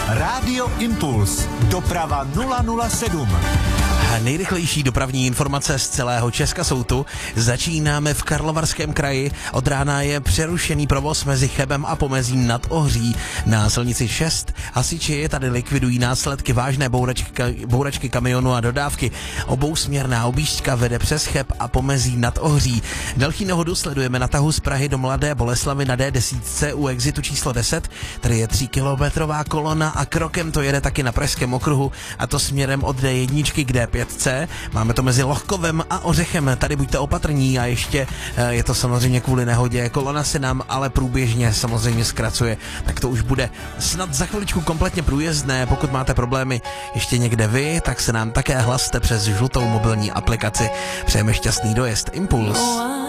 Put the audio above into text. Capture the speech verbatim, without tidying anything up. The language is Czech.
Rádio Impuls. Doprava nula nula sedm. Nejrychlejší dopravní informace z celého Česka jsou tu. Začínáme v Karlovarském kraji. Od rána je přerušený provoz mezi Chebem a Pomezím nad Ohří. Na silnici šest hasiči tady likvidují následky vážné bouračky, bouračky kamionu a dodávky. Obousměrná objížďka vede přes Cheb a Pomezí nad Ohří. Další nehodu sledujeme na tahu z Prahy do Mladé Boleslavi na D deset u exitu číslo deset. Tady je tříkilometrová kolona a krokem to jede taky na Pražském okruhu, a to směrem od D jedna k D pět. Máme to mezi Lohkovem a Ořechem, tady buďte opatrní a ještě je to samozřejmě kvůli nehodě. Kolona se nám ale průběžně samozřejmě zkracuje, tak to už bude snad za chviličku kompletně průjezdné. Pokud máte problémy ještě někde vy, tak se nám také hlaste přes žlutou mobilní aplikaci. Přejeme šťastný dojezd. Impuls.